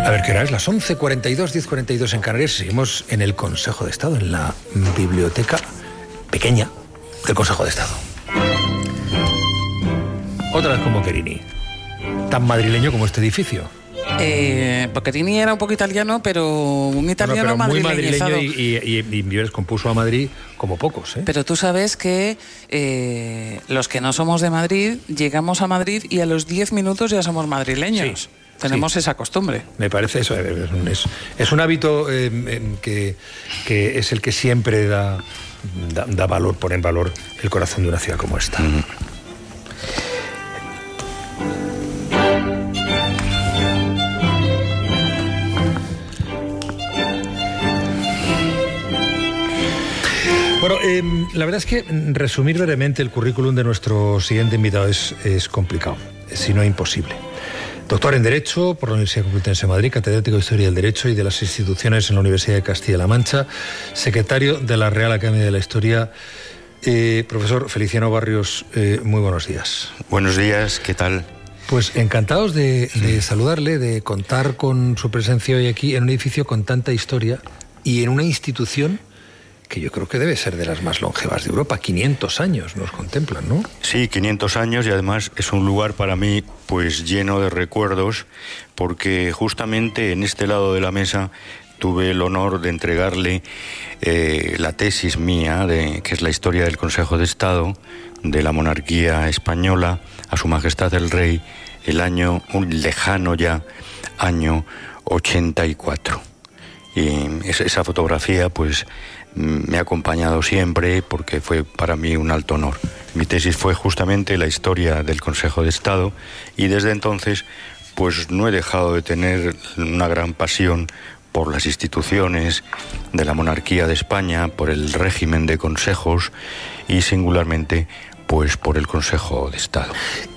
A ver, ¿qué hora es? Las 11:42, 10:42 en Canarias. Seguimos en el Consejo de Estado, en la biblioteca pequeña del Consejo de Estado. Otra vez con Boccherini. Tan madrileño como este edificio. Boccherini era un poco italiano, pero un italiano pero muy madrileñizado. y Vives compuso a Madrid como pocos, ¿eh? Pero tú sabes que los que no somos de Madrid, llegamos a Madrid y a los 10 minutos ya somos madrileños. Sí. Tenemos esa costumbre. Me parece eso, es un hábito que es el que siempre da valor, pone en valor el corazón de una ciudad como esta. Bueno, la verdad es que resumir brevemente el currículum de nuestro siguiente invitado es complicado, si no imposible. Doctor en Derecho por la Universidad Complutense de Madrid, catedrático de Historia del Derecho y de las Instituciones en la Universidad de Castilla-La Mancha, secretario de la Real Academia de la Historia. Profesor Feliciano Barrios, muy buenos días. Buenos días, ¿qué tal? Pues encantados de saludarle, de contar con su presencia hoy aquí en un edificio con tanta historia y en una institución que yo creo que debe ser de las más longevas de Europa. 500 años nos contemplan, ¿no? Sí, 500 años, y además es un lugar para mí pues lleno de recuerdos, porque justamente en este lado de la mesa tuve el honor de entregarle la tesis mía, que es la historia del Consejo de Estado de la monarquía española, a Su Majestad el Rey, un lejano ya año 84. Y esa fotografía pues me ha acompañado siempre porque fue para mí un alto honor. Mi tesis fue justamente la historia del Consejo de Estado, y desde entonces pues no he dejado de tener una gran pasión por las instituciones de la monarquía de España, por el régimen de consejos y singularmente pues por el Consejo de Estado.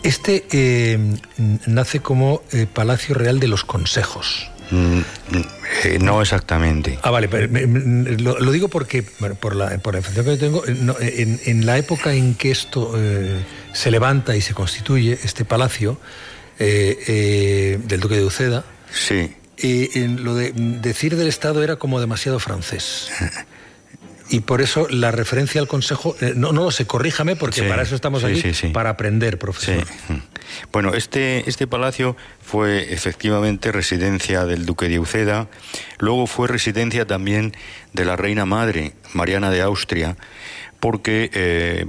Nace como Palacio Real de los Consejos. No exactamente. Vale, pero lo digo porque, bueno, por la información que yo tengo, en la época en que esto se levanta y se constituye, este palacio del Duque de Uceda, sí. Lo de decir del Estado era como demasiado francés. Y por eso la referencia al Consejo, no lo sé, corríjame, porque para eso estamos aquí, para aprender, profesor. Sí. Bueno, este palacio fue efectivamente residencia del Duque de Uceda, luego fue residencia también de la Reina Madre, Mariana de Austria, porque,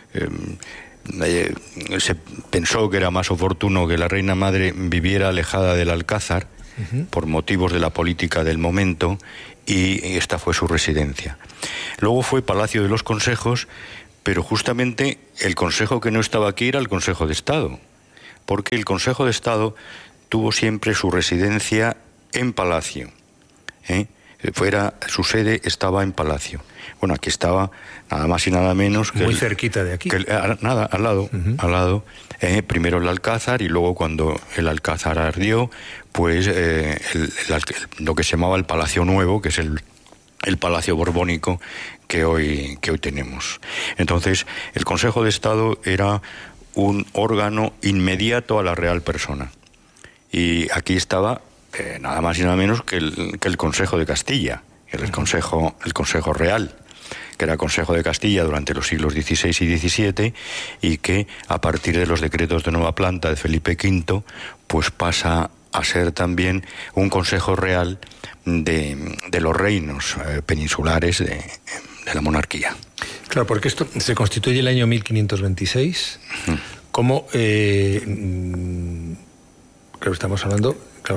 se pensó que era más oportuno que la Reina Madre viviera alejada del Alcázar, por motivos de la política del momento, y esta fue su residencia. Luego fue Palacio de los Consejos, pero justamente el consejo que no estaba aquí era el Consejo de Estado, porque el Consejo de Estado tuvo siempre su residencia en Palacio. Su sede estaba en Palacio. Bueno, aquí estaba nada más y nada menos que... Muy cerquita de aquí. Al lado. Primero el Alcázar, y luego cuando el Alcázar ardió, pues lo que se llamaba el Palacio Nuevo, que es el Palacio Borbónico que hoy tenemos. Entonces, el Consejo de Estado era un órgano inmediato a la real persona. Y aquí estaba nada más y nada menos que el Consejo de Castilla, el Consejo Real, que era Consejo de Castilla durante los siglos XVI y XVII, y que a partir de los decretos de nueva planta de Felipe V, pues pasa a ser también un Consejo Real de los reinos peninsulares de la monarquía. Claro, porque esto se constituye el año 1526, como... Claro, estamos hablando,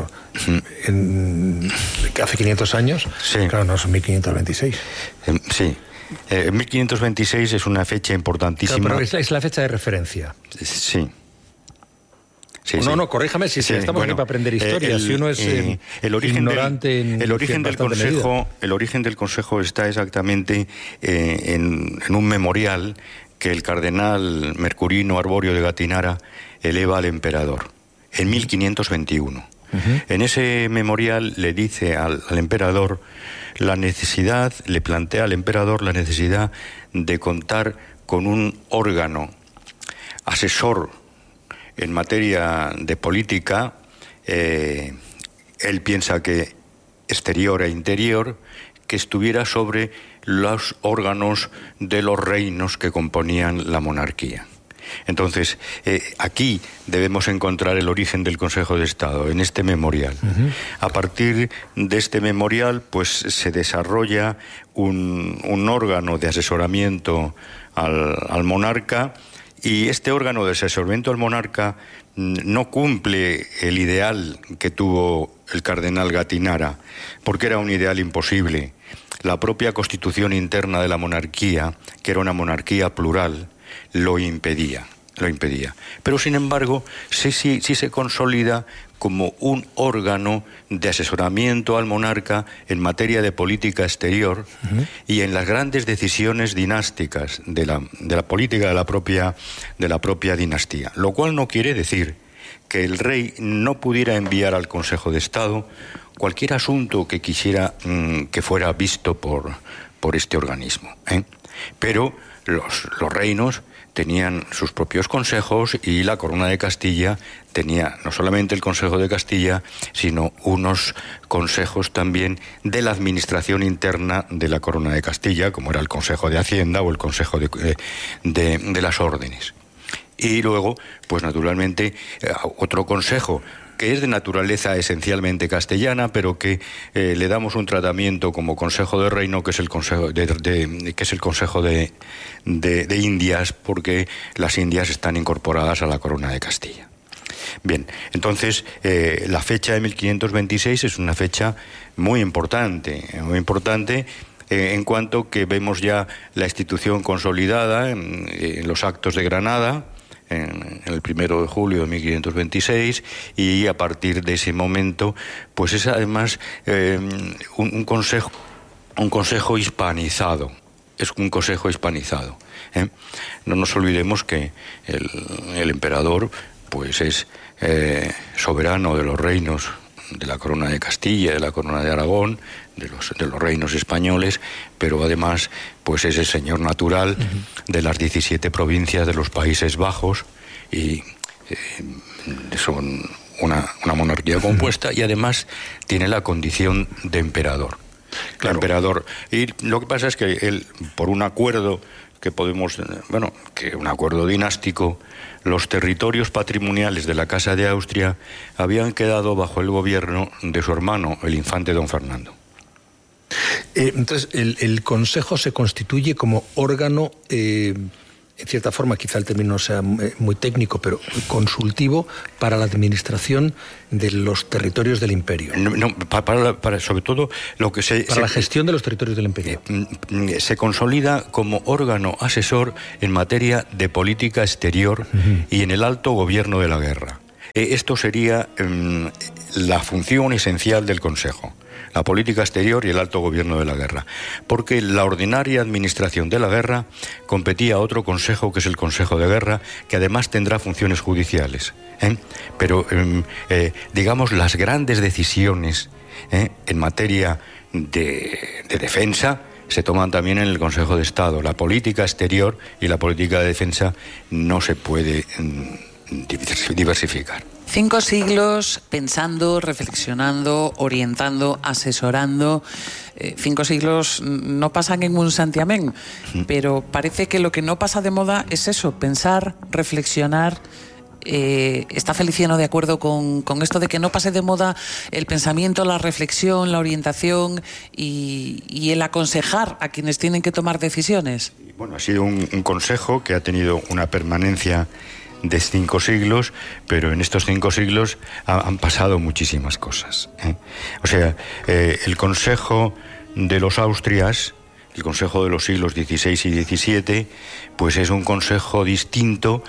hace 500 años, sí. Claro, no son 1526. Sí. 1526 es una fecha importantísima. Claro, pero es la fecha de referencia. Sí. No, corríjame si estamos aquí para aprender historia. Si uno es ignorante el origen del Consejo está exactamente en un memorial que el cardenal Mercurino Arborio de Gatinara eleva al emperador en 1521. En ese memorial le dice al emperador le plantea al emperador la necesidad de contar con un órgano asesor en materia de política él piensa que exterior e interior, que estuviera sobre los órganos de los reinos que componían la monarquía. Entonces, aquí debemos encontrar el origen del Consejo de Estado, en este memorial. A partir de este memorial, pues se desarrolla un órgano de asesoramiento al monarca, y este órgano de asesoramiento al monarca no cumple el ideal que tuvo el cardenal Gattinara, porque era un ideal imposible. La propia constitución interna de la monarquía, que era una monarquía plural, lo impedía. Pero, sin embargo, sí se consolida como un órgano de asesoramiento al monarca en materia de política exterior y en las grandes decisiones dinásticas de la política de la propia dinastía. Lo cual no quiere decir que el rey no pudiera enviar al Consejo de Estado cualquier asunto que quisiera que fuera visto por este organismo, Pero los reinos tenían sus propios consejos, y la Corona de Castilla tenía no solamente el Consejo de Castilla, sino unos consejos también de la administración interna de la Corona de Castilla, como era el Consejo de Hacienda o el Consejo de las Órdenes. Y luego, pues naturalmente, otro consejo que es de naturaleza esencialmente castellana, pero que le damos un tratamiento como Consejo de Reino, que es el Consejo de Indias, porque las Indias están incorporadas a la Corona de Castilla. Bien, entonces la fecha de 1526 es una fecha muy importante en cuanto que vemos ya la institución consolidada en los actos de Granada, en el 1 de julio de 1526, y a partir de ese momento, pues es además un consejo hispanizado. Es un consejo hispanizado. No nos olvidemos que el emperador, pues es soberano de los reinos de la Corona de Castilla, de la Corona de Aragón, de los reinos españoles, pero además pues es el señor natural de las 17 provincias de los Países Bajos, y son una monarquía compuesta, y además tiene la condición de emperador. Claro. Emperador. Y lo que pasa es que él, por un acuerdo un acuerdo dinástico, los territorios patrimoniales de la Casa de Austria habían quedado bajo el gobierno de su hermano, el infante don Fernando. Entonces, el Consejo se constituye como órgano, en cierta forma, quizá el término sea muy técnico, pero consultivo para la administración de los territorios del imperio. Sobre todo lo que para la gestión de los territorios del imperio. Se consolida como órgano asesor en materia de política exterior y en el alto gobierno de la guerra. Esto sería la función esencial del Consejo: la política exterior y el alto gobierno de la guerra, porque la ordinaria administración de la guerra competía a otro consejo, que es el Consejo de Guerra, que además tendrá funciones judiciales. Pero, digamos, las grandes decisiones en materia de defensa se toman también en el Consejo de Estado. La política exterior y la política de defensa no se puede diversificar. 5 siglos pensando, reflexionando, orientando, asesorando. 5 siglos no pasan en un santiamén, pero parece que lo que no pasa de moda es eso: pensar, reflexionar. ¿Está Feliciano de acuerdo con esto de que no pase de moda el pensamiento, la reflexión, la orientación y el aconsejar a quienes tienen que tomar decisiones? Bueno, ha sido un consejo que ha tenido una permanencia de 5 siglos, pero en estos 5 siglos han pasado muchísimas cosas. O sea, el Consejo de los Austrias, el Consejo de los siglos XVI y XVII, pues es un consejo distinto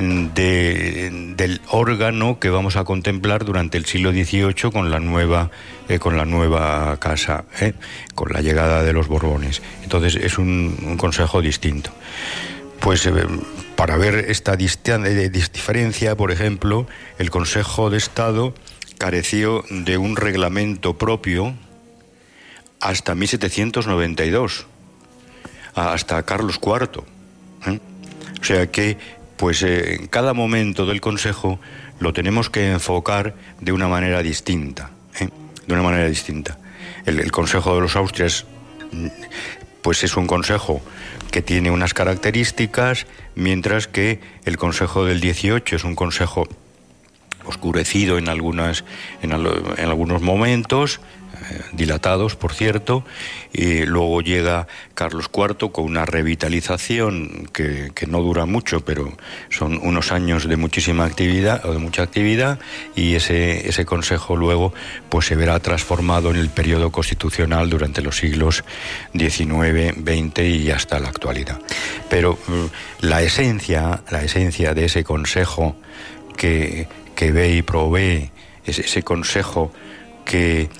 del órgano que vamos a contemplar durante el siglo XVIII con la nueva casa, con la llegada de los Borbones. Entonces es un consejo distinto. Pues para ver esta diferencia, por ejemplo, el Consejo de Estado careció de un reglamento propio hasta 1792, hasta Carlos IV. O sea que, pues en cada momento del Consejo lo tenemos que enfocar de una manera distinta. de una manera distinta. El Consejo de los Austrias pues es un consejo que tiene unas características, mientras que el Consejo del 18 es un consejo oscurecido en algunos momentos, dilatados, por cierto, y luego llega Carlos IV con una revitalización que no dura mucho, pero son unos años de muchísima actividad, o de mucha actividad, y ese consejo luego pues se verá transformado en el periodo constitucional durante los siglos XIX, XX y hasta la actualidad. Pero la esencia de ese consejo que ve y provee, ese consejo que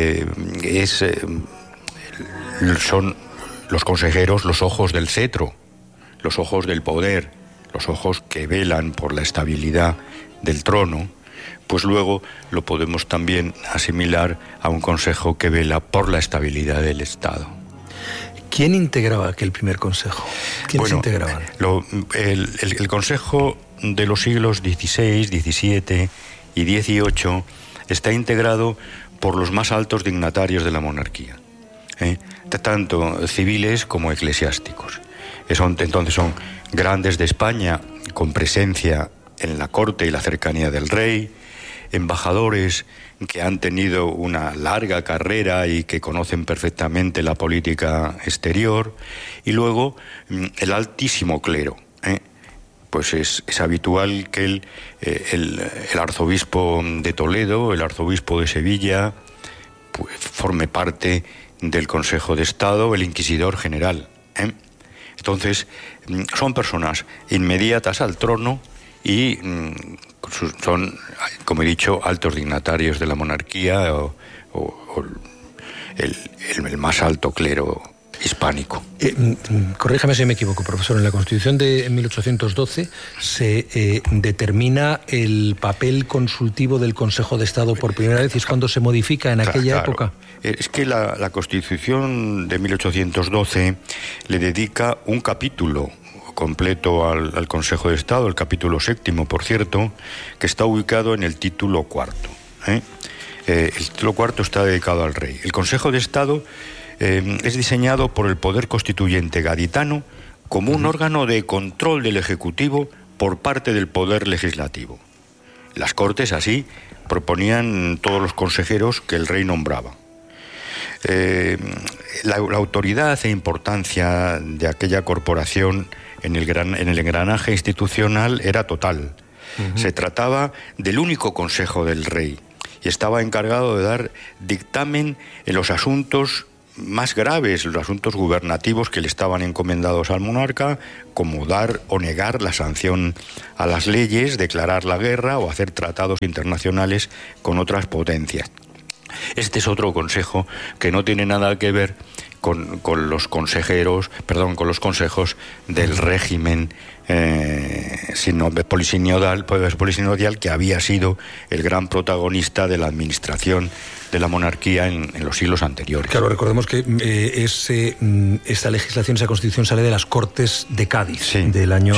son los consejeros los ojos del cetro, los ojos del poder, los ojos que velan por la estabilidad del trono, pues luego lo podemos también asimilar a un consejo que vela por la estabilidad del Estado. ¿Quién integraba aquel primer consejo? ¿Quiénes integraban? El consejo de los siglos XVI, XVII y XVIII está integrado por los más altos dignatarios de la monarquía, tanto civiles como eclesiásticos. Entonces son grandes de España con presencia en la corte y la cercanía del rey, embajadores que han tenido una larga carrera y que conocen perfectamente la política exterior, y luego el altísimo clero. Pues es habitual que el arzobispo de Toledo, el arzobispo de Sevilla, pues forme parte del Consejo de Estado, el inquisidor general. Entonces, son personas inmediatas al trono y son, como he dicho, altos dignatarios de la monarquía o el más alto clero hispánico. Corríjame si me equivoco, profesor. En la Constitución de 1812 se determina el papel consultivo del Consejo de Estado por primera vez, y es cuando se modifica en aquella época. Es que la Constitución de 1812 le dedica un capítulo completo al Consejo de Estado, el capítulo 7, por cierto, que está ubicado en el título 4. El título 4 está dedicado al rey. El Consejo de Estado es diseñado por el Poder Constituyente gaditano como un órgano de control del Ejecutivo por parte del Poder Legislativo. Las Cortes, así, proponían todos los consejeros que el rey nombraba. La autoridad e importancia de aquella corporación en el engranaje institucional era total. Se trataba del único consejo del rey y estaba encargado de dar dictamen en los asuntos más graves, los asuntos gubernativos que le estaban encomendados al monarca, como dar o negar la sanción a las leyes, declarar la guerra o hacer tratados internacionales con otras potencias. Este es otro consejo que no tiene nada que ver con los consejos del régimen polisinodial, que había sido el gran protagonista de la administración de la monarquía en los siglos anteriores. Claro, recordemos que esa legislación, esa constitución sale de las Cortes de Cádiz, del año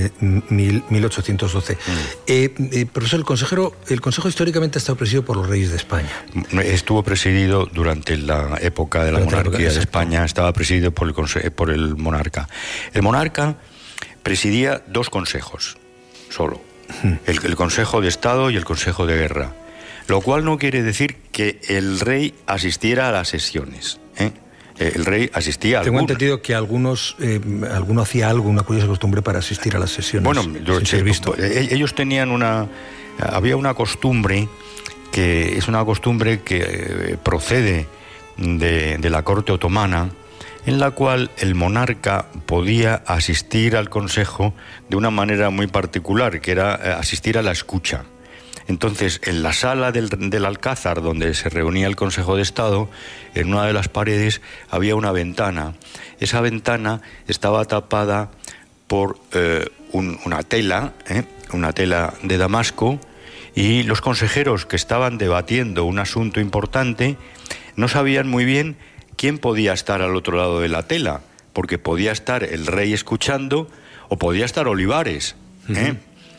1812. Profesor, el Consejo históricamente ha estado presidido por los reyes de España. Estuvo presidido durante la época de la monarquía de España, estaba presidido por el monarca. El monarca presidía dos consejos solo, el Consejo de Estado y el Consejo de Guerra, lo cual no quiere decir que el rey asistiera a las sesiones. El rey asistía a Tengo entendido que alguno hacía una curiosa costumbre para asistir a las sesiones. Bueno, ellos tenían había una costumbre que es una costumbre que procede de la corte otomana, en la cual el monarca podía asistir al consejo de una manera muy particular, que era asistir a la escucha. Entonces, en la sala del Alcázar, donde se reunía el Consejo de Estado, en una de las paredes había una ventana. Esa ventana estaba tapada por una tela de damasco, y los consejeros que estaban debatiendo un asunto importante no sabían muy bien quién podía estar al otro lado de la tela, porque podía estar el rey escuchando o podía estar Olivares.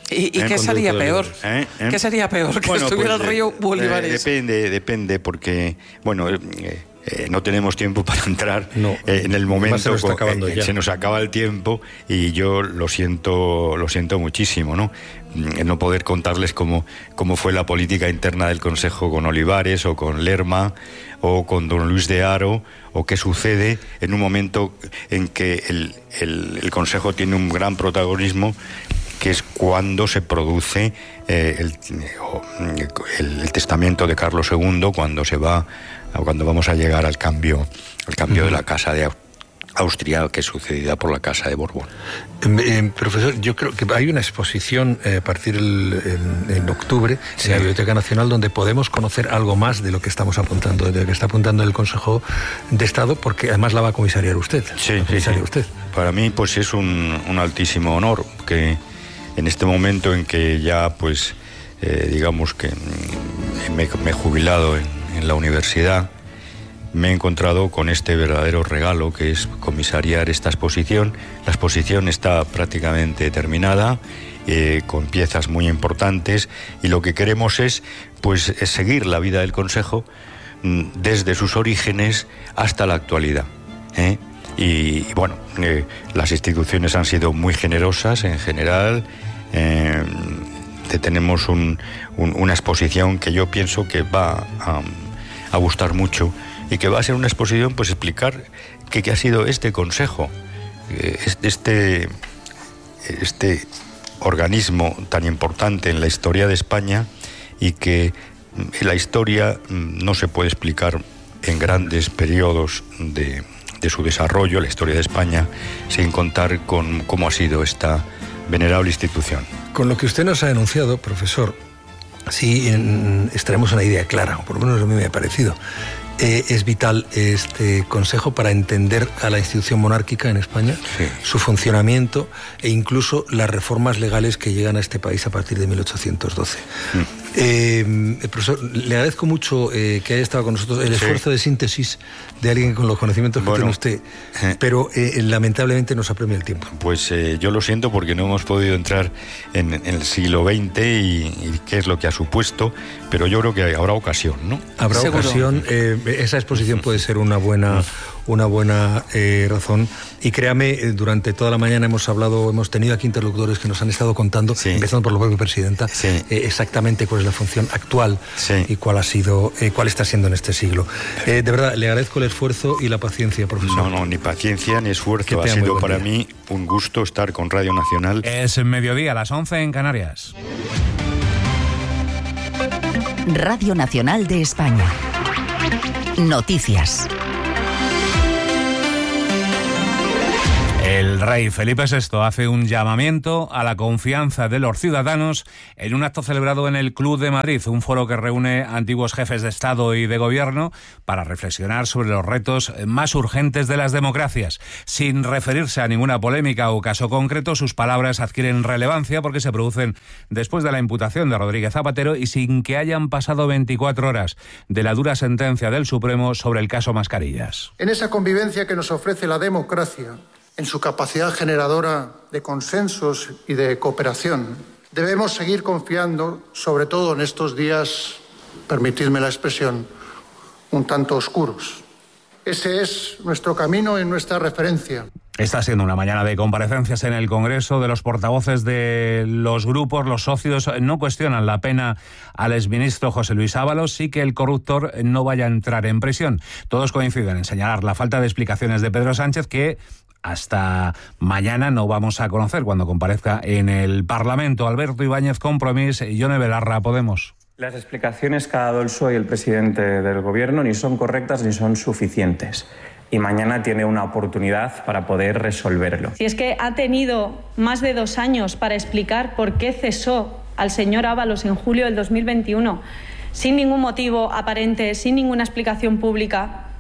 ¿Y qué sería peor? ¿Qué sería peor? ¿Que estuviera el río Bolívares? Depende, porque, bueno... no tenemos tiempo para entrar en el momento. Se nos acaba el tiempo y yo lo siento muchísimo, ¿no? No poder contarles cómo fue la política interna del Consejo con Olivares o con Lerma o con don Luis de Haro, o qué sucede en un momento en que el Consejo tiene un gran protagonismo, que es cuando se produce el testamento de Carlos II, cuando vamos a llegar al cambio de la Casa de Austria, que es sucedida por la Casa de Borbón. Profesor, yo creo que hay una exposición a partir en octubre en la Biblioteca Nacional, donde podemos conocer algo más de lo que estamos apuntando, de lo que está apuntando el Consejo de Estado, porque además la va a comisariar usted. Sí. Usted. Para mí, pues es un altísimo honor que en este momento en que ya, pues, digamos que me he jubilado en la universidad, me he encontrado con este verdadero regalo, que es comisariar esta exposición. La exposición está prácticamente terminada, con piezas muy importantes, y lo que queremos es seguir la vida del Consejo desde sus orígenes hasta la actualidad. Y bueno, las instituciones han sido muy generosas en general. Tenemos una exposición que yo pienso que va a gustar mucho, y que va a ser una exposición, pues, explicar qué ha sido este Consejo, este organismo tan importante en la historia de España, y que la historia no se puede explicar en grandes periodos de su desarrollo, la historia de España, sin contar con cómo ha sido esta venerable institución. Con lo que usted nos ha denunciado, profesor, sí extraemos una idea clara, o por lo menos a mí me ha parecido. Es vital este Consejo para entender a la institución monárquica en España, su funcionamiento e incluso las reformas legales que llegan a este país a partir de 1812. Profesor, le agradezco mucho que haya estado con nosotros, el esfuerzo de síntesis de alguien con los conocimientos que tiene usted, pero lamentablemente nos apremia el tiempo. Pues yo lo siento, porque no hemos podido entrar en el siglo XX y qué es lo que ha supuesto, pero yo creo que habrá ocasión, ¿no? Habrá ocasión. Esa exposición puede ser una buena razón, y créame, durante toda la mañana hemos tenido aquí interlocutores que nos han estado contando, empezando por la propia presidenta, exactamente cuál es la función actual y cuál está siendo en este siglo. De verdad, le agradezco el esfuerzo y la paciencia, profesor. No, ni paciencia ni esfuerzo. Ha sido para mí un gusto estar con Radio Nacional. Es mediodía, las 11 en Canarias. Radio Nacional de España. Noticias. El rey Felipe VI hace un llamamiento a la confianza de los ciudadanos en un acto celebrado en el Club de Madrid, un foro que reúne antiguos jefes de Estado y de Gobierno para reflexionar sobre los retos más urgentes de las democracias. Sin referirse a ninguna polémica o caso concreto, sus palabras adquieren relevancia porque se producen después de la imputación de Rodríguez Zapatero y sin que hayan pasado 24 horas de la dura sentencia del Supremo sobre el caso Mascarillas. En esa convivencia que nos ofrece la democracia, en su capacidad generadora de consensos y de cooperación, debemos seguir confiando, sobre todo en estos días, permitidme la expresión, un tanto oscuros. Ese es nuestro camino y nuestra referencia. Está siendo una mañana de comparecencias en el Congreso. De los portavoces de los grupos, los socios no cuestionan la pena al exministro José Luis Ábalos, sí que el corruptor no vaya a entrar en prisión. Todos coinciden en señalar la falta de explicaciones de Pedro Sánchez, que hasta mañana no vamos a conocer cuando comparezca en el Parlamento. Alberto Ibáñez, Compromís, y Yone Belarra, Podemos. Las explicaciones que ha dado el PSOE y el presidente del Gobierno ni son correctas ni son suficientes. Y mañana tiene una oportunidad para poder resolverlo. Si es que ha tenido más de 2 años para explicar por qué cesó al señor Ábalos en julio del 2021, sin ningún motivo aparente, sin ninguna explicación pública,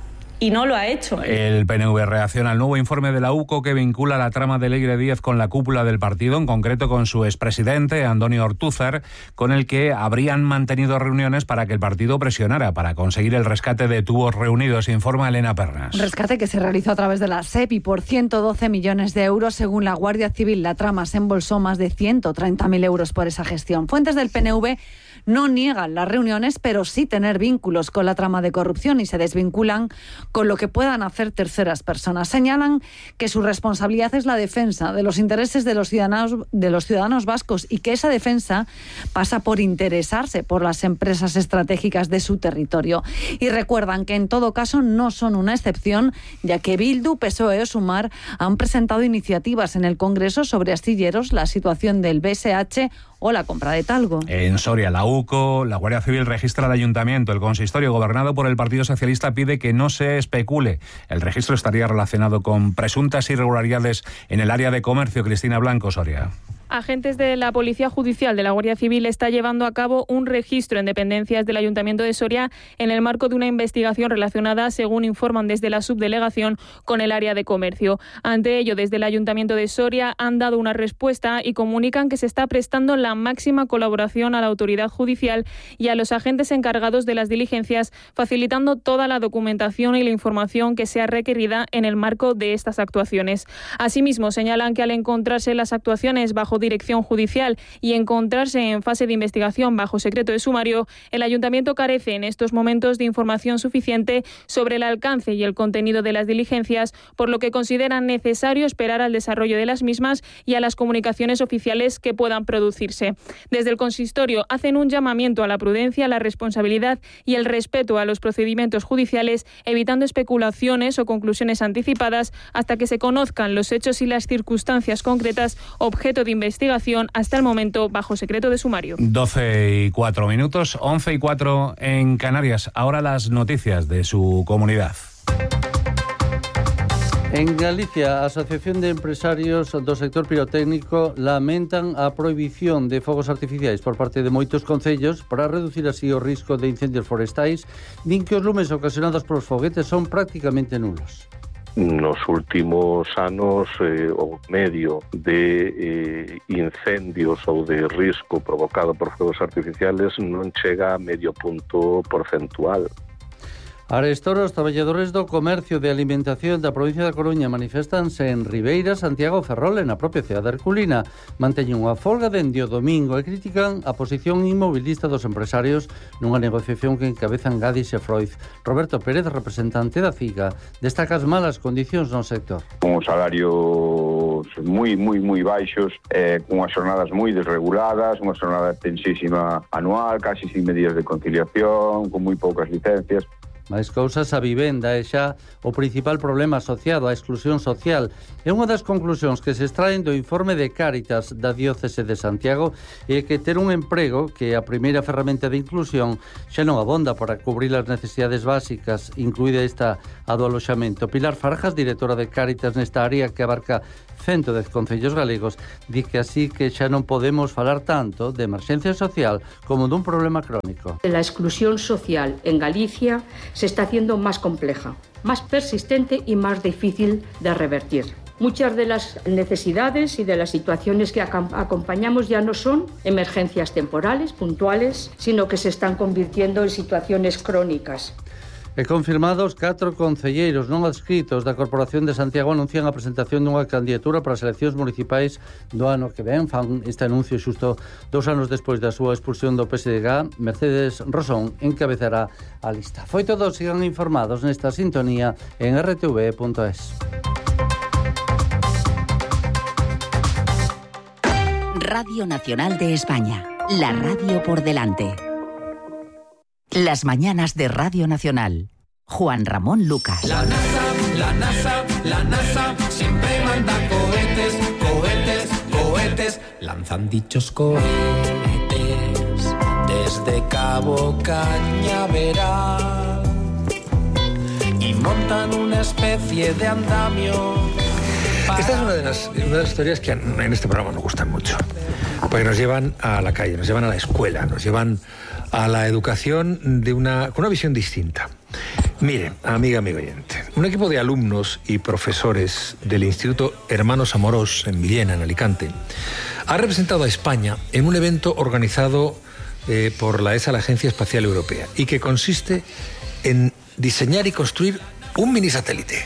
y no lo ha hecho. El PNV reacciona al nuevo informe de la UCO que vincula la trama de Leire Díez con la cúpula del partido, en concreto con su expresidente, Antonio Ortúzar, con el que habrían mantenido reuniones para que el partido presionara para conseguir el rescate de tubos reunidos, informa Elena Pernas. Rescate que se realizó a través de la SEP y por 112 millones de euros, según la Guardia Civil. La trama se embolsó más de 130.000 euros por esa gestión. Fuentes del PNV no niegan las reuniones, pero sí tener vínculos con la trama de corrupción y se desvinculan con lo que puedan hacer terceras personas. Señalan que su responsabilidad es la defensa de los intereses de los ciudadanos vascos y que esa defensa pasa por interesarse por las empresas estratégicas de su territorio. Y recuerdan que en todo caso no son una excepción, ya que Bildu, PSOE o Sumar han presentado iniciativas en el Congreso sobre astilleros, la situación del BSH o la compra de talgo. En Soria, la UCO, la Guardia Civil registra el ayuntamiento. El consistorio gobernado por el Partido Socialista pide que no se especule. El registro estaría relacionado con presuntas irregularidades en el área de comercio. Cristina Blanco, Soria. Agentes de la Policía Judicial de la Guardia Civil está llevando a cabo un registro en dependencias del Ayuntamiento de Soria en el marco de una investigación relacionada, según informan desde la subdelegación, con el área de comercio. Ante ello, desde el Ayuntamiento de Soria han dado una respuesta y comunican que se está prestando la máxima colaboración a la autoridad judicial y a los agentes encargados de las diligencias, facilitando toda la documentación y la información que sea requerida en el marco de estas actuaciones. Asimismo, señalan que al encontrarse las actuaciones bajo dirección judicial y encontrarse en fase de investigación bajo secreto de sumario, el Ayuntamiento carece en estos momentos de información suficiente sobre el alcance y el contenido de las diligencias, por lo que consideran necesario esperar al desarrollo de las mismas y a las comunicaciones oficiales que puedan producirse. Desde el consistorio hacen un llamamiento a la prudencia, la responsabilidad y el respeto a los procedimientos judiciales, evitando especulaciones o conclusiones anticipadas hasta que se conozcan los hechos y las circunstancias concretas objeto de investigación, hasta el momento bajo secreto de sumario. 12:04 minutos, 11:04 en Canarias. Ahora las noticias de su comunidad. En Galicia, a Asociación de Empresarios do Sector Pirotécnico lamentan a prohibición de fogos artificiais por parte de moitos concellos para reducir así o risco de incendios forestais, din que os lumes ocasionados polos foguetes son prácticamente nulos. Nos últimos anos o medio de incendios ou de risco provocado por fogos artificiales non chega a medio punto porcentual. Arestora, os traballadores do comercio de alimentación da provincia da Coruña manifestanse en Ribeira, Santiago, Ferrol e na propia cidade herculina. Manteñen unha folga dende o domingo e critican a posición inmobilista dos empresarios nunha negociación que encabezan Gadis e Freud. Roberto Pérez, representante da CIGA, destaca as malas condicións no sector. Con os salarios moi baixos, con as xornadas moi desreguladas, unha xornada tensísima anual, casi sin medidas de conciliación, con moi poucas licencias. Máis cousas, a vivenda é xa o principal problema asociado á exclusión social. É unha das conclusións que se extraen do informe de Cáritas da Diócese de Santiago é que ter un emprego, que é a primeira ferramenta de inclusión, xa non abonda para cubrir as necesidades básicas, incluída esta a do aloxamento. Pilar Farjas, directora de Cáritas nesta área que abarca 110 concellos galegos, di que así que xa non podemos falar tanto de emerxencia social como dun problema crónico. La exclusión social en Galicia se está haciendo más compleja, más persistente y más difícil de revertir. Muchas de las necesidades y de las situaciones que acompañamos ya no son emergencias temporales, puntuales, sino que se están convirtiendo en situaciones crónicas. E confirmados, 4 concelleiros non adscritos da Corporación de Santiago anuncian a presentación dunha candidatura para as eleccións municipais do ano que ven. Fan este anuncio xusto 2 anos despois da súa expulsión do PSDG. Mercedes Rosón encabezará a lista. Foi todo, sigan informados nesta sintonía en rtv.es. Radio Nacional de España, la radio por delante. Las mañanas de Radio Nacional. Juan Ramón Lucas. La NASA siempre manda cohetes, lanzan dichos cohetes desde Cabo Cañaveral y montan una especie de andamio. Esta es una de las historias que en este programa nos gustan mucho, porque nos llevan a la calle, nos llevan a la escuela, nos llevan a la educación con una visión distinta. Mire, amigo oyente, un equipo de alumnos y profesores del Instituto Hermanos Amorós en Villena, en Alicante, ha representado a España en un evento organizado por la ESA, la Agencia Espacial Europea, y que consiste en diseñar y construir un mini satélite.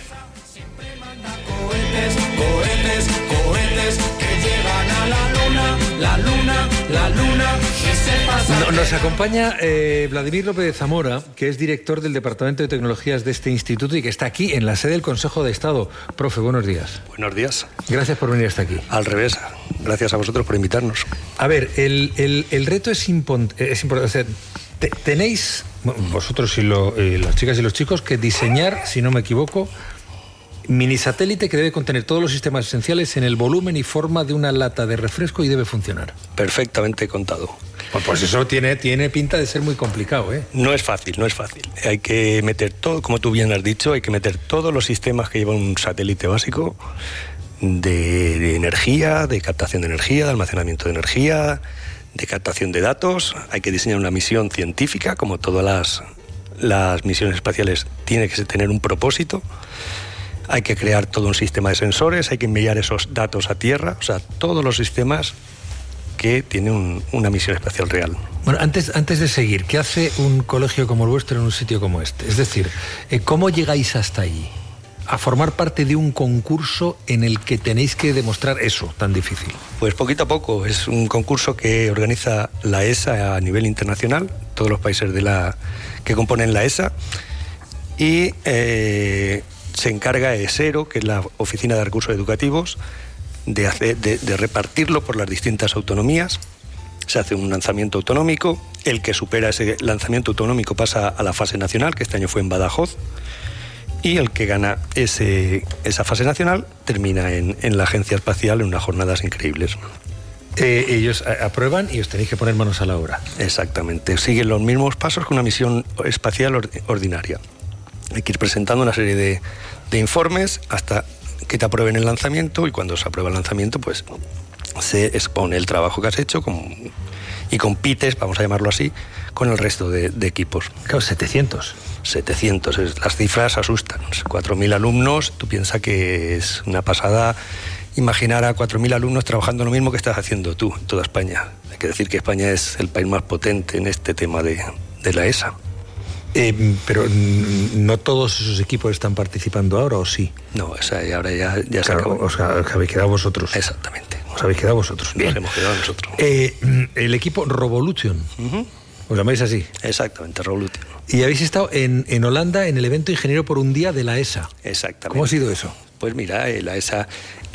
La luna, Nos acompaña Vladimir López de Zamora, que es director del Departamento de Tecnologías de este instituto y que está aquí en la sede del Consejo de Estado. Profe, buenos días. Buenos días. Gracias por venir hasta aquí. Al revés, gracias a vosotros por invitarnos. A ver, el reto es importante. O sea, tenéis, vosotros y las chicas y los chicos, que diseñar, si no me equivoco, mini satélite que debe contener todos los sistemas esenciales en el volumen y forma de una lata de refresco y debe funcionar. Perfectamente contado. Pues eso tiene pinta de ser muy complicado, ¿eh? No es fácil. Hay que meter todo, como tú bien has dicho, hay que meter todos los sistemas que lleva un satélite básico de energía, de captación de energía, de almacenamiento de energía, de captación de datos. Hay que diseñar una misión científica, como todas las misiones espaciales, tiene que tener un propósito. Hay que crear todo un sistema de sensores, hay que enviar esos datos a Tierra, o sea, todos los sistemas que tienen una misión espacial real. Bueno, antes de seguir, ¿qué hace un colegio como el vuestro en un sitio como este? Es decir, ¿cómo llegáis hasta allí? A formar parte de un concurso en el que tenéis que demostrar eso tan difícil. Pues poquito a poco, es un concurso que organiza la ESA a nivel internacional, todos los países que componen la ESA, y se encarga ESERO, que es la Oficina de Recursos Educativos, de repartirlo por las distintas autonomías. Se hace un lanzamiento autonómico, el que supera ese lanzamiento autonómico pasa a la fase nacional, que este año fue en Badajoz, y el que gana esa fase nacional termina en la Agencia Espacial en unas jornadas increíbles. Ellos aprueban y os tenéis que poner manos a la obra. Exactamente, siguen los mismos pasos que una misión espacial ordinaria. Hay que ir presentando una serie de informes hasta que te aprueben el lanzamiento, y cuando se aprueba el lanzamiento, pues se expone el trabajo que has hecho y compites, vamos a llamarlo así, con el resto de equipos. Claro, 700. 700, las cifras asustan. 4.000 alumnos, tú piensas que es una pasada imaginar a 4.000 alumnos trabajando lo mismo que estás haciendo tú en toda España. Hay que decir que España es el país más potente en este tema de la ESA. Pero no todos esos equipos están participando ahora, ¿o sí? No, ahora ya se acabó. Os habéis quedado vosotros. Exactamente. Os habéis quedado vosotros. Bien. Nos hemos quedado nosotros. El equipo Revolution. ¿Os llamáis así? Exactamente, Revolution. Y habéis estado en Holanda en el evento Ingeniero por un Día de la ESA. Exactamente. ¿Cómo ha sido eso? Pues mira, la ESA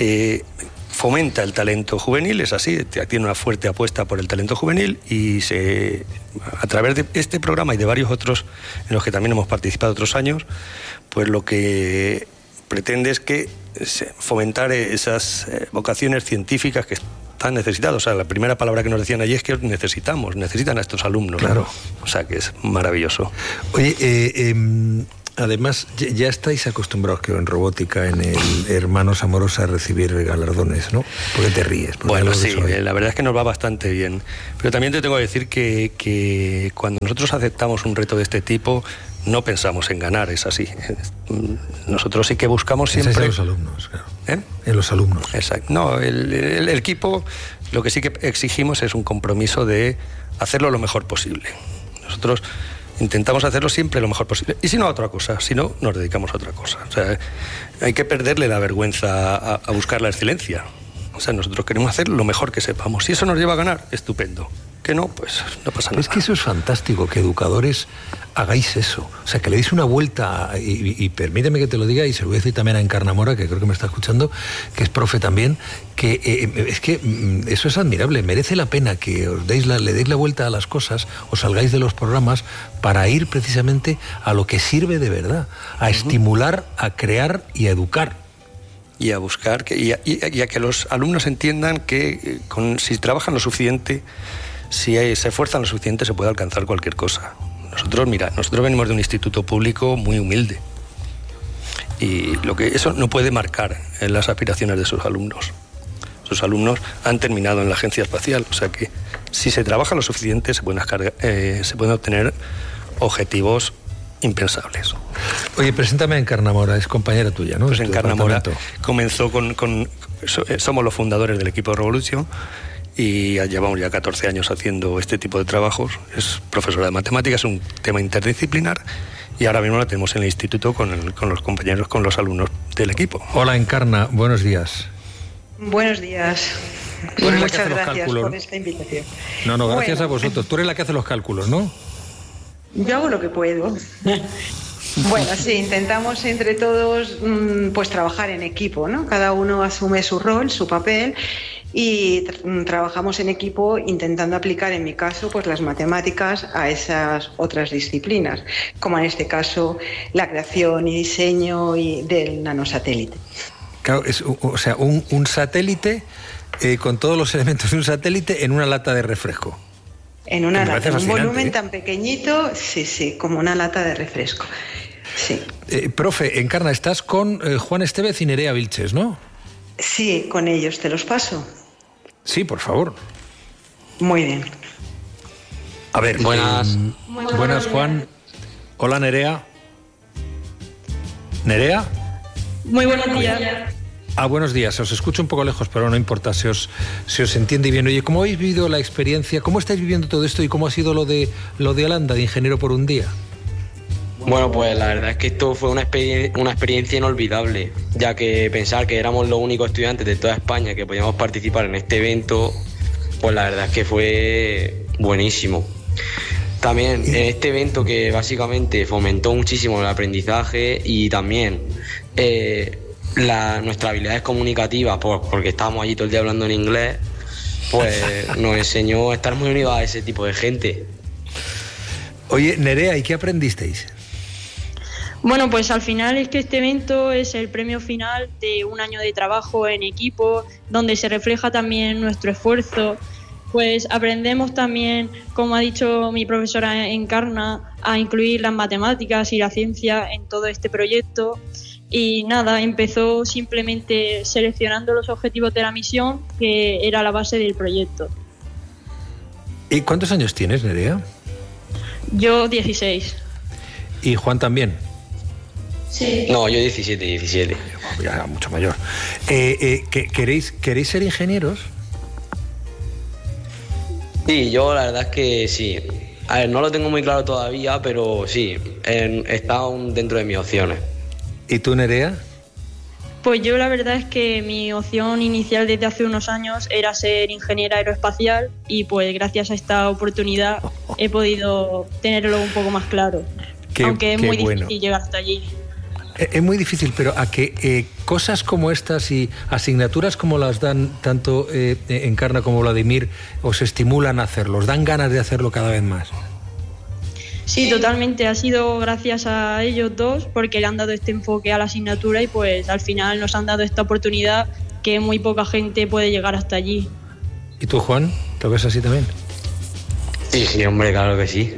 fomenta el talento juvenil, es así, tiene una fuerte apuesta por el talento juvenil, y a través de este programa y de varios otros en los que también hemos participado otros años, pues lo que pretende es que fomentar esas vocaciones científicas que están necesitadas. O sea, la primera palabra que nos decían allí es que necesitan a estos alumnos. Claro. O sea, que es maravilloso. Oye, además, ya estáis acostumbrados, creo, en robótica, en el Hermanos Amorós, a recibir galardones, ¿no? ¿Por qué te ríes? Bueno, sí, la verdad es que nos va bastante bien. Pero también te tengo que decir que cuando nosotros aceptamos un reto de este tipo, no pensamos en ganar, es así. Nosotros sí que buscamos siempre... En los alumnos, claro. En los alumnos. Exacto. No, el equipo, lo que sí que exigimos es un compromiso de hacerlo lo mejor posible. Nosotros intentamos hacerlo siempre lo mejor posible. Y si no, a otra cosa. Si no, nos dedicamos a otra cosa. O sea, hay que perderle la vergüenza a buscar la excelencia. O sea, nosotros queremos hacer lo mejor que sepamos. Si eso nos lleva a ganar, estupendo. Que no, pues no pasa nada. Es que eso es fantástico, que educadores hagáis eso. O sea, que le deis una vuelta, y permíteme que te lo diga, y se lo voy a decir también a Encarnamora, que creo que me está escuchando, que es profe también, que es que eso es admirable. Merece la pena que le deis la vuelta a las cosas, os salgáis de los programas para ir precisamente a lo que sirve de verdad, a estimular, a crear y a educar. Y a buscar, y a que los alumnos entiendan que si trabajan lo suficiente, si se esfuerzan lo suficiente, se puede alcanzar cualquier cosa. Nosotros venimos de un instituto público muy humilde, y eso no puede marcar en las aspiraciones de sus alumnos. Sus alumnos han terminado en la Agencia Espacial, o sea que si se trabaja lo suficiente se pueden obtener objetivos impensables. Oye, preséntame a Encarna Mora, es compañera tuya, ¿no? Pues Encarna Mora comenzó somos los fundadores del equipo Revolution y llevamos ya 14 años haciendo este tipo de trabajos. Es profesora de matemáticas, es un tema interdisciplinar y ahora mismo la tenemos en el instituto con los compañeros, con los alumnos del equipo. Hola Encarna, buenos días. Buenos días. Muchas gracias por esta invitación. No, gracias a vosotros. Tú eres la que hace los cálculos, ¿no? Yo hago lo que puedo. Bueno, sí, intentamos entre todos pues trabajar en equipo, ¿no? Cada uno asume su rol, su papel y trabajamos en equipo intentando aplicar, en mi caso, pues las matemáticas a esas otras disciplinas, como en este caso la creación y diseño del nanosatélite. Claro, un satélite con todos los elementos de un satélite en una lata de refresco. En una lata, en un volumen tan pequeñito, sí, como una lata de refresco. Sí. Profe, Encarna, estás con Juan Estevez y Nerea Vilches, ¿no? Sí, con ellos. ¿Te los paso? Sí, por favor. Muy bien. A ver, buenas. Buenas, Juan. Hola, Nerea. ¿Nerea? Muy buenos días. Buenos días. Os escucho un poco lejos, pero no importa, se os entiende bien. Oye, ¿cómo habéis vivido la experiencia? ¿Cómo estáis viviendo todo esto y cómo ha sido lo de Holanda, de Ingeniero por un Día? Bueno, pues la verdad es que esto fue una experiencia inolvidable, ya que pensar que éramos los únicos estudiantes de toda España que podíamos participar en este evento, pues la verdad es que fue buenísimo. También en este evento que básicamente fomentó muchísimo el aprendizaje y también nuestras habilidades comunicativas, porque estábamos allí todo el día hablando en inglés, pues nos enseñó a estar muy unidos a ese tipo de gente. Oye, Nerea, ¿y qué aprendisteis? Bueno, pues al final es que este evento es el premio final de un año de trabajo en equipo, donde se refleja también nuestro esfuerzo. Pues aprendemos también, como ha dicho mi profesora Encarna, a incluir las matemáticas y la ciencia en todo este proyecto. Y nada, empezó simplemente seleccionando los objetivos de la misión, que era la base del proyecto. ¿Y cuántos años tienes, Nerea? Yo 16. ¿Y Juan también? Sí. No, yo 17. Ya, mucho mayor. ¿Queréis ser ingenieros? Sí, yo la verdad es que sí. A ver, no lo tengo muy claro todavía, pero sí, está aún dentro de mis opciones. ¿Y tú, Nerea? Pues yo la verdad es que mi opción inicial desde hace unos años era ser ingeniera aeroespacial y pues gracias a esta oportunidad he podido tenerlo un poco más claro. Aunque es muy difícil llegar hasta allí. Es muy difícil, pero a que cosas como estas y asignaturas como las dan tanto Encarna como Vladimir os estimulan a hacerlo, os dan ganas de hacerlo cada vez más. Sí, totalmente. Ha sido gracias a ellos dos porque le han dado este enfoque a la asignatura y pues al final nos han dado esta oportunidad que muy poca gente puede llegar hasta allí. ¿Y tú, Juan? ¿Lo ves así también? Sí, hombre, claro que sí.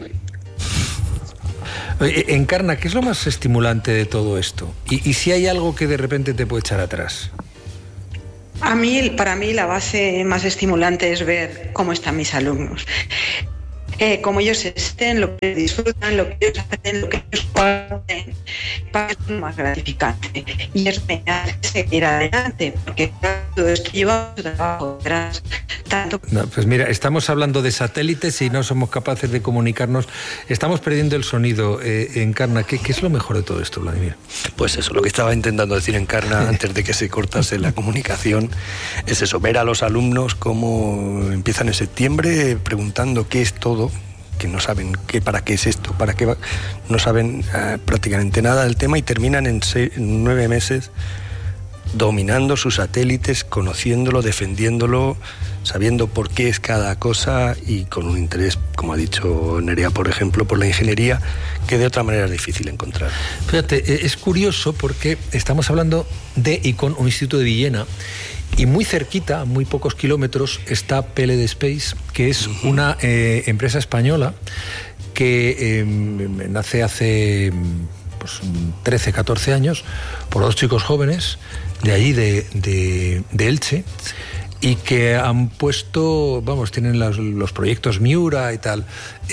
Encarna, ¿qué es lo más estimulante de todo esto? ¿Y si hay algo que de repente te puede echar atrás? Para mí la base más estimulante es ver cómo están mis alumnos. Cómo ellos estén, lo que disfrutan, lo que ellos hacen, lo que ellos pueden, para es lo más gratificante. Y es me hace seguir adelante, porque todo esto lleva su trabajo detrás. No, pues mira, estamos hablando de satélites y no somos capaces de comunicarnos. Estamos perdiendo el sonido. Encarna, ¿qué es lo mejor de todo esto, Vladimir? Pues eso, lo que estaba intentando decir Encarna antes de que se cortase la comunicación es eso, ver a los alumnos cómo empiezan en septiembre preguntando qué es todo, que no saben para qué es esto, para qué va, no saben prácticamente nada del tema y terminan en 9 meses dominando sus satélites, conociéndolo, defendiéndolo, sabiendo por qué es cada cosa y con un interés, como ha dicho Nerea, por ejemplo, por la ingeniería, que de otra manera es difícil encontrar. Fíjate, es curioso porque estamos hablando de y con un instituto de Villena y muy cerquita, a muy pocos kilómetros, está PLD Space, que es una empresa española que nace hace 13, 14 años por 2 chicos jóvenes de allí, de Elche, y que han puesto, tienen los proyectos Miura y tal.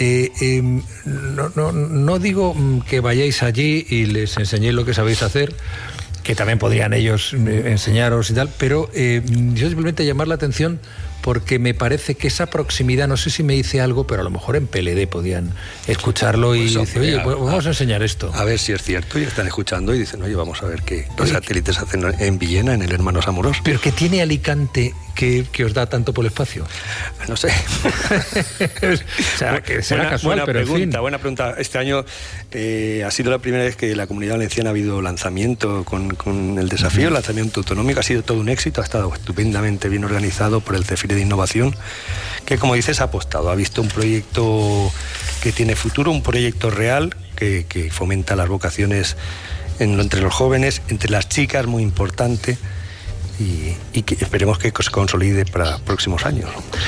No digo que vayáis allí y les enseñéis lo que sabéis hacer, que también podrían ellos enseñaros y tal, pero yo simplemente llamar la atención porque me parece que esa proximidad, no sé si me dice algo, pero a lo mejor en PLD podían escucharlo y decir, oye, pues vamos a enseñar esto. A ver si es cierto, y están escuchando y dicen, oye, vamos a ver qué satélites hacen en Villena, en el Hermanos Amorós. Pero ¿qué tiene Alicante que os da tanto por el espacio? No sé. O sea, que será casual, pero pregunta, en fin. Buena pregunta. Este año ha sido la primera vez que en la Comunidad Valenciana ha habido lanzamiento con el desafío, el lanzamiento autonómico. Ha sido todo un éxito, ha estado estupendamente bien organizado por el CEFIRE de Innovación, que, como dices, ha apostado, ha visto un proyecto que tiene futuro, un proyecto real que fomenta las vocaciones entre los jóvenes, entre las chicas, muy importante, y que esperemos que se consolide para próximos años.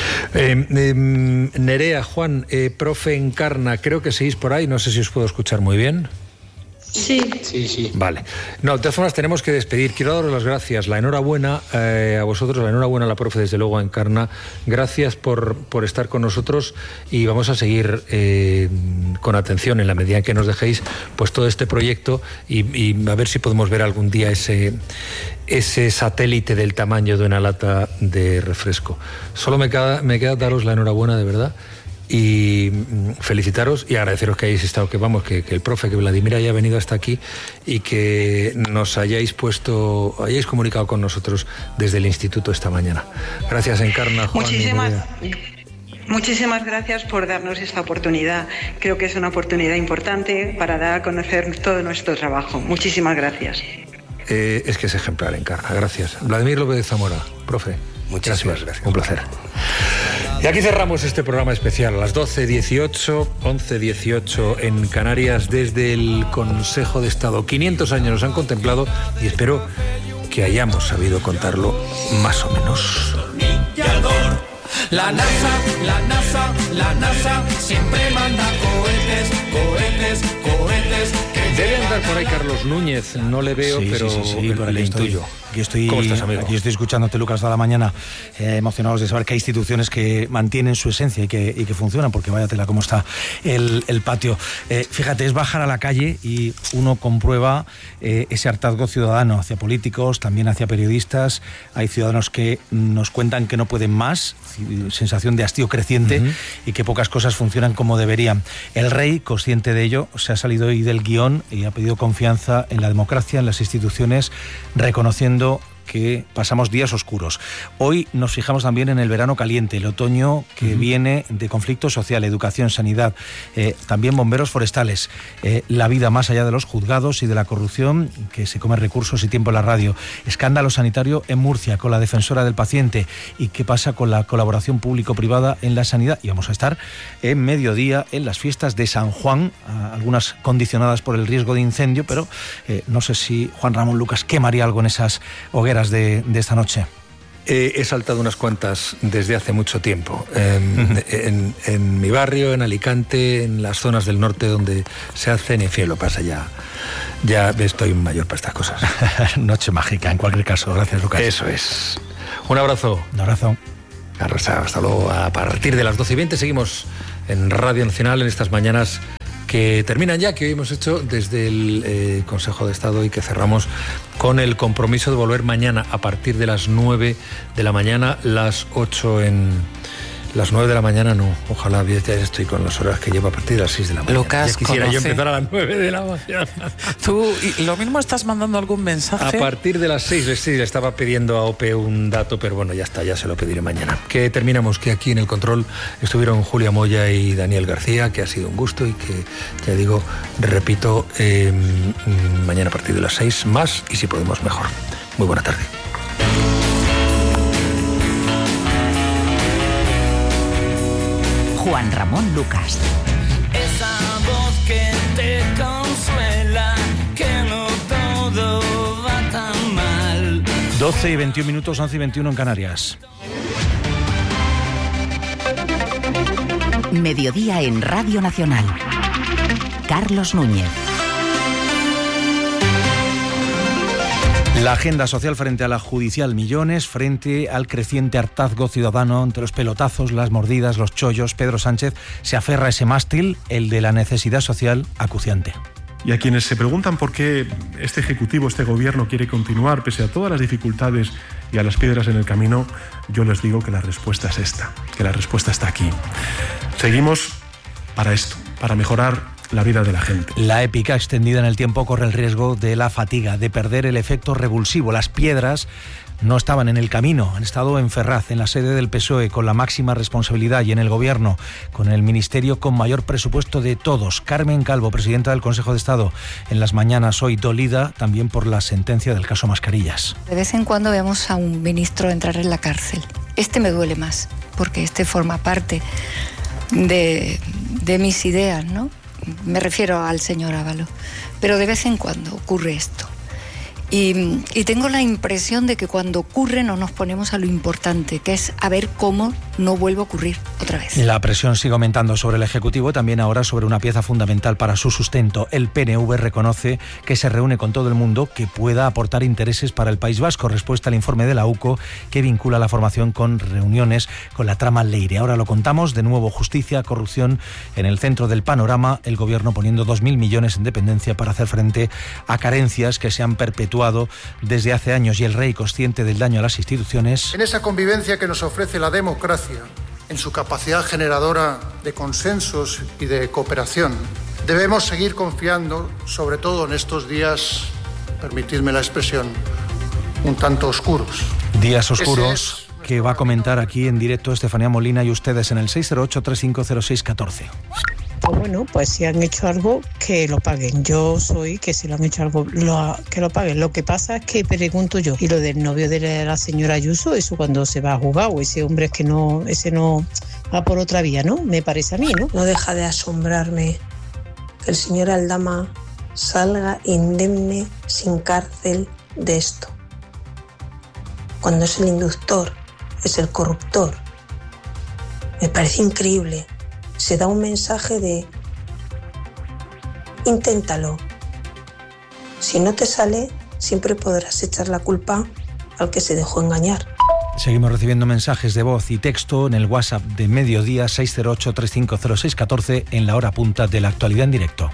Nerea, Juan, profe Encarna, creo que seguís por ahí, no sé si os puedo escuchar muy bien. Sí. Vale. No, de todas formas tenemos que despedir. Quiero daros las gracias, la enhorabuena a vosotros, la enhorabuena a la profe, desde luego, a Encarna. Gracias por estar con nosotros y vamos a seguir con atención, en la medida en que nos dejéis, pues todo este proyecto y a ver si podemos ver algún día ese satélite del tamaño de una lata de refresco. Solo me queda daros la enhorabuena, de verdad, y felicitaros y agradeceros que hayáis estado, que el profe, que Vladimir haya venido hasta aquí y que nos hayáis comunicado con nosotros desde el instituto esta mañana. Gracias, Encarna, Juan. Muchísimas gracias por darnos esta oportunidad. Creo que es una oportunidad importante para dar a conocer todo nuestro trabajo. Muchísimas gracias. Es que es ejemplar, Encarna. Gracias. Vladimir López de Zamora, profe. Muchísimas gracias. Un placer. Y aquí cerramos este programa especial a las 12:18, 11:18 en Canarias, desde el Consejo de Estado. 500 años nos han contemplado y espero que hayamos sabido contarlo más o menos. La NASA siempre manda cohetes. Debe andar por ahí Carlos Núñez, no le veo, pero le intuyo. ¿Cómo estás, amigo? Aquí estoy escuchándote, Lucas, toda la mañana, emocionados de saber que hay instituciones que mantienen su esencia y que funcionan, porque vaya tela cómo está el patio. Fíjate, es bajar a la calle y uno comprueba ese hartazgo ciudadano hacia políticos, también hacia periodistas. Hay ciudadanos que nos cuentan que no pueden más, sensación de hastío creciente, y que pocas cosas funcionan como deberían. El rey, consciente de ello, se ha salido hoy del guión y ha pedido confianza en la democracia, en las instituciones, reconociendo que pasamos días oscuros. Hoy nos fijamos también en el verano caliente, el otoño que viene de conflicto social, educación, sanidad, también bomberos forestales, la vida más allá de los juzgados y de la corrupción que se come recursos y tiempo en la radio, escándalo sanitario en Murcia con la defensora del paciente y qué pasa con la colaboración público-privada en la sanidad. Y vamos a estar en mediodía en las fiestas de San Juan, algunas condicionadas por el riesgo de incendio, pero no sé si Juan Ramón Lucas quemaría algo en esas hogueras de esta noche. He saltado unas cuantas desde hace mucho tiempo. En mi barrio, en Alicante, en las zonas del norte donde se hacen, en fin, lo pasa ya estoy mayor para estas cosas. Noche mágica, en cualquier caso. Gracias, Lucas. Eso es. Un abrazo. Un abrazo. Hasta luego. A partir de las 12:20 seguimos en Radio Nacional en estas mañanas que terminan ya, que hoy hemos hecho desde el Consejo de Estado y que cerramos con el compromiso de volver mañana a partir de las 9 de la mañana, las 8 las 9 de la mañana no, ojalá, ya estoy con las horas que llevo a partir de las 6 de la mañana. Lucas, ya quisiera yo empezar a las 9 de la mañana. Tú lo mismo estás mandando algún mensaje. A partir de las 6, sí, le estaba pidiendo a OPE un dato, pero bueno, ya está, ya se lo pediré mañana. Que terminamos, que aquí en el control estuvieron Julia Moya y Daniel García, que ha sido un gusto y que, ya digo, repito, mañana a partir de las 6 más y si podemos mejor. Muy buena tarde. Juan Ramón Lucas. Esa voz que te consuela, que no todo va tan mal. 12:21, 11:21 en Canarias. Mediodía en Radio Nacional. Carlos Núñez. La agenda social frente a la judicial, millones frente al creciente hartazgo ciudadano ante los pelotazos, las mordidas, los chollos. Pedro Sánchez se aferra a ese mástil, el de la necesidad social acuciante. Y a quienes se preguntan por qué este Ejecutivo, este Gobierno quiere continuar pese a todas las dificultades y a las piedras en el camino, yo les digo que la respuesta es esta, que la respuesta está aquí. Seguimos para esto, para mejorar la vida de la gente. La épica extendida en el tiempo corre el riesgo de la fatiga, de perder el efecto revulsivo. Las piedras no estaban en el camino, han estado en Ferraz, en la sede del PSOE, con la máxima responsabilidad, y en el Gobierno, con el ministerio con mayor presupuesto de todos. Carmen Calvo, presidenta del Consejo de Estado, en las mañanas hoy, dolida también por la sentencia del caso Mascarillas. De vez en cuando vemos a un ministro entrar en la cárcel. Este me duele más, porque este forma parte de mis ideas, ¿no? Me refiero al señor Ábalos, pero de vez en cuando ocurre esto. Y tengo la impresión de que cuando ocurre no nos ponemos a lo importante, que es a ver cómo no vuelve a ocurrir otra vez. La presión sigue aumentando sobre el Ejecutivo, también ahora sobre una pieza fundamental para su sustento. El PNV reconoce que se reúne con todo el mundo que pueda aportar intereses para el País Vasco. Respuesta al informe de la UCO que vincula la formación con reuniones con la trama Leire. Ahora lo contamos, de nuevo justicia, corrupción en el centro del panorama, el Gobierno poniendo 2.000 millones en dependencia para hacer frente a carencias que se han perpetuado desde hace años, y el Rey, consciente del daño a las instituciones. En esa convivencia que nos ofrece la democracia, en su capacidad generadora de consensos y de cooperación, debemos seguir confiando, sobre todo en estos días, permitidme la expresión, un tanto oscuros. Días oscuros que va a comentar aquí en directo Estefanía Molina y ustedes en el 608-3506-14. Pues bueno, pues si han hecho algo, que lo paguen. Yo soy que si lo han hecho algo, que lo paguen. Lo que pasa es que pregunto yo, y lo del novio de la señora Ayuso, eso cuando se va a jugar, o ese hombre es que no, ese no va por otra vía, ¿no? Me parece a mí, ¿no? No deja de asombrarme que el señor Aldama salga indemne, sin cárcel, de esto. Cuando es el inductor, es el corruptor. Me parece increíble. Se da un mensaje de inténtalo. Si no te sale, siempre podrás echar la culpa al que se dejó engañar. Seguimos recibiendo mensajes de voz y texto en el WhatsApp de Mediodía 608-3506-14 en la hora punta de la actualidad en directo.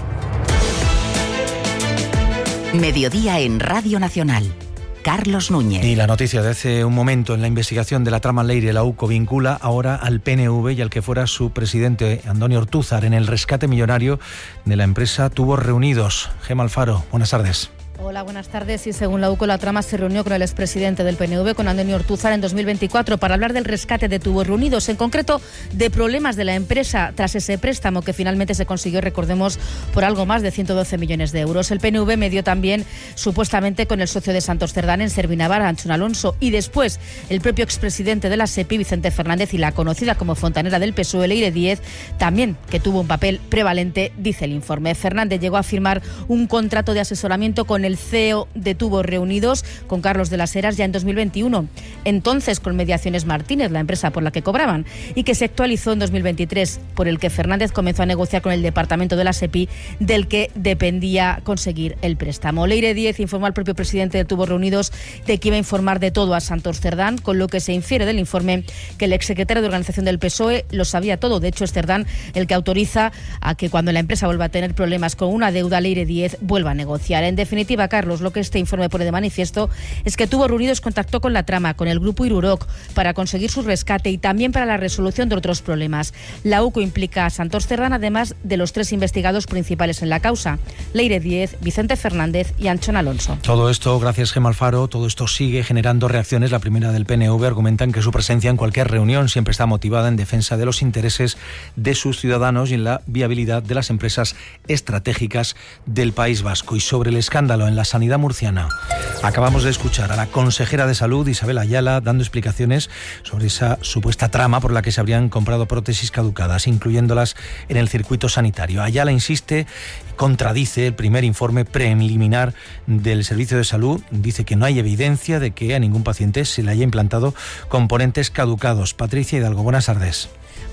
Mediodía en Radio Nacional. Carlos Núñez. Y la noticia de hace un momento: en la investigación de la trama Leire, la UCO vincula ahora al PNV y al que fuera su presidente, Andoni Ortúzar, en el rescate millonario de la empresa Tubos Reunidos. Gemma Alfaro, buenas tardes. Hola, buenas tardes. Y según la UCO, la trama se reunió con el expresidente del PNV, con Andoni Ortúzar, en 2024 para hablar del rescate de Tubos Reunidos, en concreto de problemas de la empresa tras ese préstamo que finalmente se consiguió, recordemos, por algo más de 112 millones de euros. El PNV medió también supuestamente con el socio de Santos Cerdán en Servinavar, Anchón Alonso, y después el propio expresidente de la SEPI, Vicente Fernández, y la conocida como fontanera del PSOE, Leire Díez, también, que tuvo un papel prevalente, dice el informe. Fernández llegó a firmar un contrato de asesoramiento con el CEO de Tubos Reunidos, con Carlos de las Heras, ya en 2021, entonces con Mediaciones Martínez, la empresa por la que cobraban, y que se actualizó en 2023, por el que Fernández comenzó a negociar con el departamento de la SEPI, del que dependía conseguir el préstamo. Leire Díez informó al propio presidente de Tubos Reunidos de que iba a informar de todo a Santos Cerdán, con lo que se infiere del informe que el exsecretario de Organización del PSOE lo sabía todo. De hecho, es Cerdán el que autoriza a que cuando la empresa vuelva a tener problemas con una deuda, Leire Díez vuelva a negociar. En definitiva, Carlos, lo que este informe pone de manifiesto es que Tubos Reunidos contactó con la trama, con el grupo Iruroc, para conseguir su rescate y también para la resolución de otros problemas. La UCO implica a Santos Cerdán, además de los tres investigados principales en la causa: Leire Díez, Vicente Fernández y Anchón Alonso. Todo esto, gracias Gemma Alfaro, todo esto sigue generando reacciones. La primera del PNV: argumentan que su presencia en cualquier reunión siempre está motivada en defensa de los intereses de sus ciudadanos y en la viabilidad de las empresas estratégicas del País Vasco. Y sobre el escándalo en la sanidad murciana, acabamos de escuchar a la consejera de Salud, Isabel Ayala, dando explicaciones sobre esa supuesta trama por la que se habrían comprado prótesis caducadas, incluyéndolas en el circuito sanitario. Ayala insiste, contradice el primer informe preliminar del Servicio de Salud. Dice que no hay evidencia de que a ningún paciente se le haya implantado componentes caducados. Patricia Hidalgo, buenas tardes.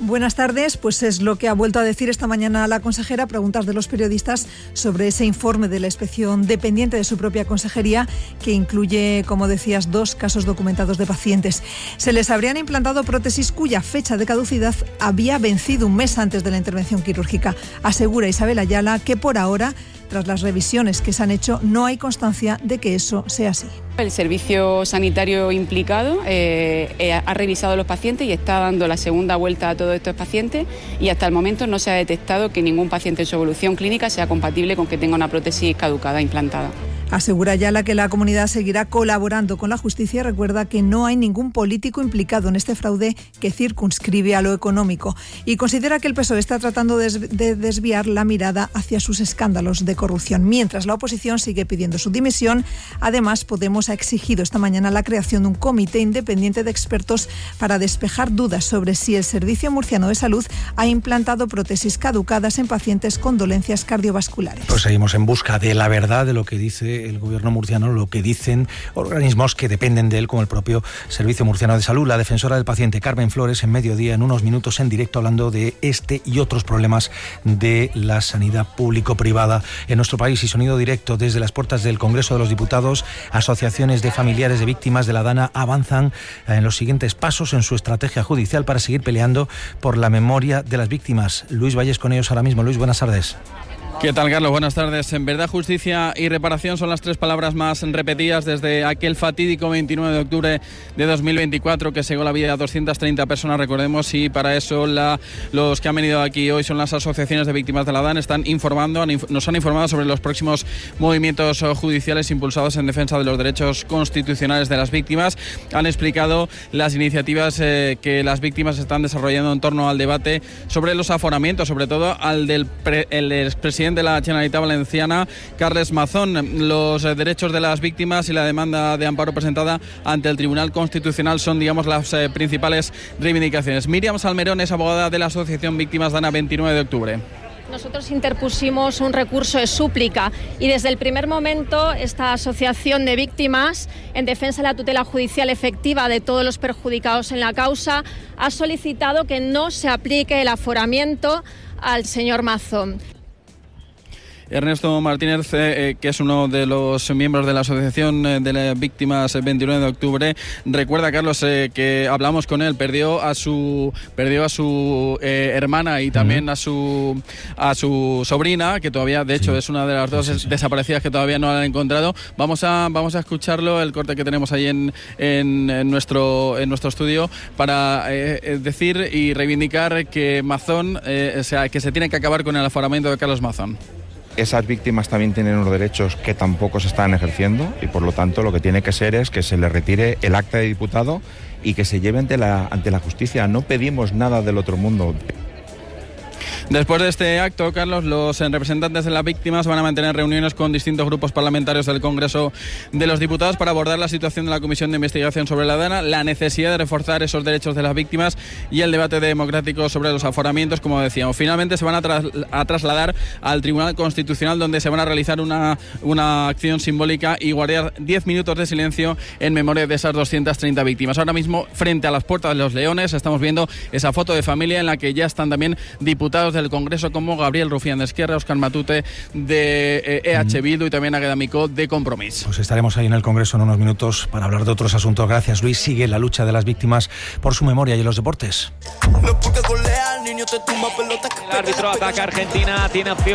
Buenas tardes, pues es lo que ha vuelto a decir esta mañana la consejera a preguntas de los periodistas sobre ese informe de la inspección dependiente de su propia consejería que incluye, como decías, 2 casos documentados de pacientes. Se les habrían implantado prótesis cuya fecha de caducidad había vencido un mes antes de la intervención quirúrgica. Asegura Isabel Ayala que por ahora, tras las revisiones que se han hecho, no hay constancia de que eso sea así. El servicio sanitario implicado ha revisado a los pacientes y está dando la segunda vuelta a todos estos pacientes y hasta el momento no se ha detectado que ningún paciente en su evolución clínica sea compatible con que tenga una prótesis caducada implantada. Asegura Ayala que la comunidad seguirá colaborando con la justicia y recuerda que no hay ningún político implicado en este fraude que circunscribe a lo económico. Y considera que el PSOE está tratando de desviar la mirada hacia sus escándalos de corrupción. Mientras la oposición sigue pidiendo su dimisión, además Podemos ha exigido esta mañana la creación de un comité independiente de expertos para despejar dudas sobre si el Servicio Murciano de Salud ha implantado prótesis caducadas en pacientes con dolencias cardiovasculares. Pues seguimos en busca de la verdad de lo que dice el gobierno murciano, lo que dicen organismos que dependen de él, como el propio Servicio Murciano de Salud. La defensora del paciente Carmen Flores en Mediodía, en unos minutos en directo, hablando de este y otros problemas de la sanidad público-privada en nuestro país. Y sonido directo desde las puertas del Congreso de los Diputados. Asociaciones de familiares de víctimas de la DANA avanzan en los siguientes pasos en su estrategia judicial para seguir peleando por la memoria de las víctimas. Luis Valles con ellos ahora mismo. Luis, buenas tardes. ¿Qué tal, Carlos? Buenas tardes. En verdad, justicia y reparación son las 3 palabras más repetidas desde aquel fatídico 29 de octubre de 2024 que cegó la vida a 230 personas, recordemos, y para eso los que han venido aquí hoy son las asociaciones de víctimas de la DAN, nos han informado sobre los próximos movimientos judiciales impulsados en defensa de los derechos constitucionales de las víctimas. Han explicado las iniciativas que las víctimas están desarrollando en torno al debate sobre los aforamientos, sobre todo al del expresidente de la Generalitat Valenciana, Carles Mazón. Los derechos de las víctimas y la demanda de amparo presentada ante el Tribunal Constitucional son, digamos, las principales reivindicaciones. Míriam Salmerón es abogada de la Asociación Víctimas DANA 29 de octubre. Nosotros interpusimos un recurso de súplica y desde el primer momento esta asociación de víctimas en defensa de la tutela judicial efectiva de todos los perjudicados en la causa ha solicitado que no se aplique el aforamiento al señor Mazón. Ernesto Martínez, que es uno de los miembros de la Asociación de las Víctimas 29 de octubre, recuerda, Carlos, que hablamos con él, perdió a su hermana y también a su sobrina, que todavía, de hecho, es una de las dos desaparecidas que todavía no la han encontrado. Vamos a escucharlo, el corte que tenemos ahí en nuestro estudio, para decir y reivindicar que Mazón, que se tiene que acabar con el aforamiento de Carlos Mazón. Esas víctimas también tienen unos derechos que tampoco se están ejerciendo y por lo tanto lo que tiene que ser es que se les retire el acta de diputado y que se lleve ante la justicia. No pedimos nada del otro mundo. Después de este acto, Carlos, los representantes de las víctimas van a mantener reuniones con distintos grupos parlamentarios del Congreso de los Diputados para abordar la situación de la Comisión de Investigación sobre la DANA, la necesidad de reforzar esos derechos de las víctimas y el debate democrático sobre los aforamientos, como decíamos. Finalmente se van a trasladar al Tribunal Constitucional, donde se van a realizar una acción simbólica y guardar 10 minutos de silencio en memoria de esas 230 víctimas. Ahora mismo, frente a las puertas de los Leones, estamos viendo esa foto de familia en la que ya están también diputados del Congreso como Gabriel Rufián de Esquerra, Óscar Matute de EH Bildu y también Águeda Micó de Compromís. Pues estaremos ahí en el Congreso en unos minutos para hablar de otros asuntos. Gracias, Luis. Sigue la lucha de las víctimas por su memoria y en los deportes. El árbitro ataca a Argentina, tiene opción.